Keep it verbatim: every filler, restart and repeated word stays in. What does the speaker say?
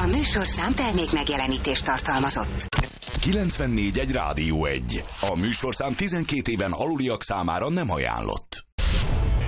A műsorszám termék megjelenítést tartalmazott. kilencvennégy egy Rádió egy. A műsorszám tizenkét éven aluliak számára nem ajánlott.